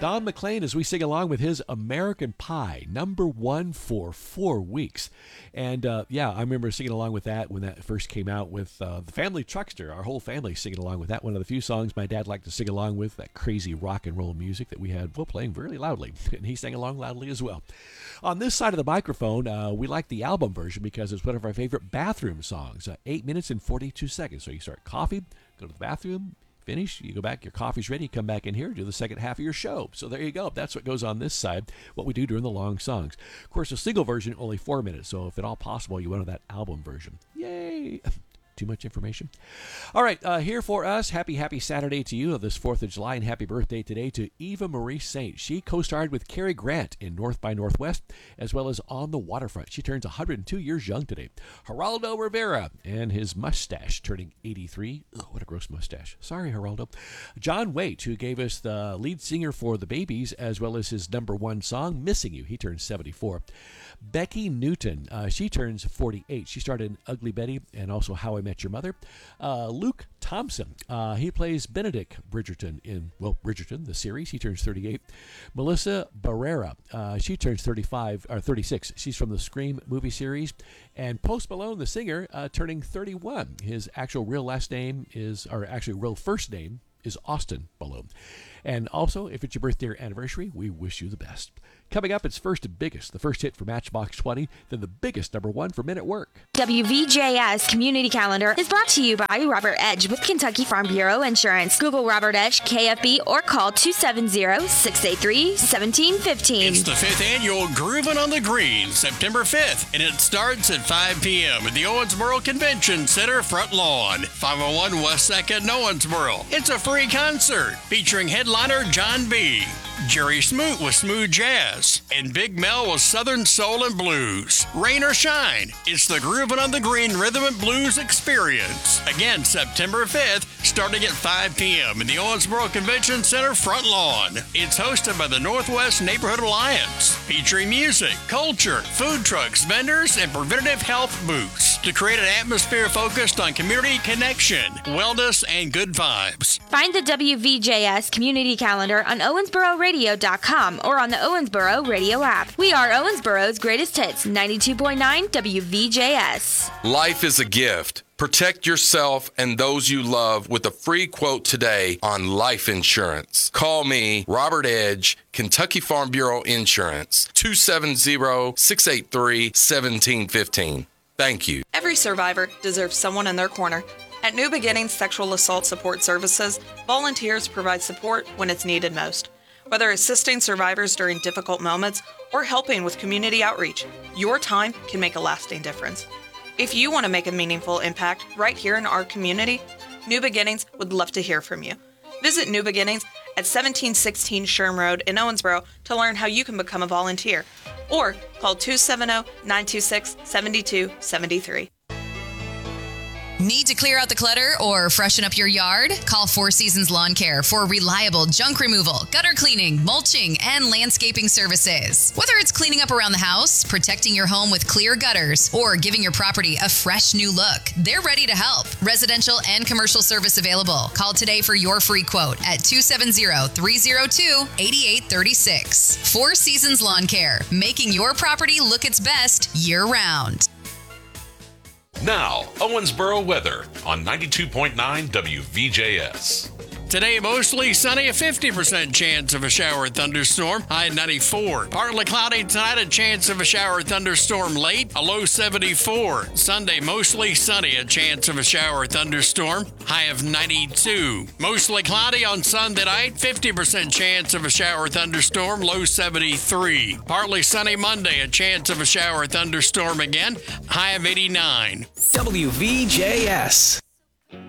Don McLean as we sing along with his American Pie, #1 for 4 weeks. And I remember singing along with that when that first came out with the Family Truckster. Our whole family singing along with that. One of the few songs my dad liked to sing along with, that crazy rock and roll music that we had playing very loudly. And he sang along loudly as well. On this side of the microphone, we like the album version because it's one of our favorite bathroom songs. 8 minutes and 42 seconds. So you start coffee, go to the bathroom, finish, you go back, your coffee's ready, you come back in here, do the second half of your show. So there you go. That's what goes on this side, what we do during the long songs. Of course, a single version, only 4 minutes. So if at all possible, you want that album version. Yay! Too much information. All right, here for us, happy Saturday to you of this 4th of July, and happy birthday today to Eva Marie Saint. She co-starred with Cary Grant in North by Northwest, as well as On the Waterfront. She turns 102 years young today. Geraldo Rivera and his mustache turning 83. Oh, what a gross mustache. Sorry, Geraldo. John Waite, who gave us the lead singer for The Babies, as well as his #1 song, Missing You. He turns 74. Becky Newton, she turns 48. She starred in Ugly Betty and also How I Met Your Mother. Luke Thompson, he plays Benedict Bridgerton in, Bridgerton, the series. He turns 38. Melissa Barrera, she turns 36. She's from the Scream movie series. And Post Malone, the singer, turning 31. His actual real first name is Austin Malone. And also, if it's your birthday or anniversary, we wish you the best. Coming up, it's first and biggest, the first hit for Matchbox 20, then the biggest #1 for Men at Work. WVJS Community Calendar is brought to you by Robert Edge with Kentucky Farm Bureau Insurance. Google Robert Edge, KFB, or call 270-683-1715. It's the 5th annual Groovin' on the Green, September 5th, and it starts at 5 p.m. at the Owensboro Convention Center front lawn, 501 West 2nd, Owensboro. It's a free concert featuring headliner John B., Jerry Smoot with Smooth Jazz, and Big Mel with Southern Soul and Blues. Rain or shine, it's the Groovin' on the Green Rhythm and Blues Experience. Again, September 5th, starting at 5 p.m. in the Owensboro Convention Center front lawn. It's hosted by the Northwest Neighborhood Alliance, featuring music, culture, food trucks, vendors, and preventative health booths to create an atmosphere focused on community connection, wellness, and good vibes. Find the WVJS Community Calendar on OwensboroRadio.com or on the Owensboro Radio app. We are Owensboro's greatest hits, 92.9 WVJS. Life is a gift. Protect yourself and those you love with a free quote today on life insurance. Call me, Robert Edge, Kentucky Farm Bureau Insurance, 270-683-1715. Thank you. Every survivor deserves someone in their corner. At New Beginnings Sexual Assault Support Services, volunteers provide support when it's needed most. Whether assisting survivors during difficult moments or helping with community outreach, your time can make a lasting difference. If you want to make a meaningful impact right here in our community, New Beginnings would love to hear from you. Visit New Beginnings at 1716 Sherm Road in Owensboro to learn how you can become a volunteer, or call 270-926-7273. Need to clear out the clutter or freshen up your yard? Call Four Seasons Lawn Care for reliable junk removal, gutter cleaning, mulching, and landscaping services. Whether it's cleaning up around the house, protecting your home with clear gutters, or giving your property a fresh new look, they're ready to help. Residential and commercial service available. Call today for your free quote at 270-302-8836. Four Seasons Lawn Care, making your property look its best year-round. Now, Owensboro weather on 92.9 WVJS. Today, mostly sunny, a 50% chance of a shower or thunderstorm, high at 94. Partly cloudy tonight, a chance of a shower or thunderstorm late, a low 74. Sunday, mostly sunny, a chance of a shower or thunderstorm, high of 92. Mostly cloudy on Sunday night, 50% chance of a shower or thunderstorm, low 73. Partly sunny Monday, a chance of a shower or thunderstorm again, high of 89. WVJS.